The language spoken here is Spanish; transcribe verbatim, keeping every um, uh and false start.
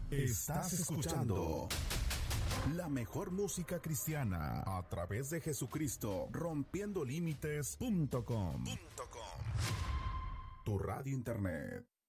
Estás escuchando la mejor música cristiana a través de Jesucristo, rompiendo límites punto com. Tu radio internet.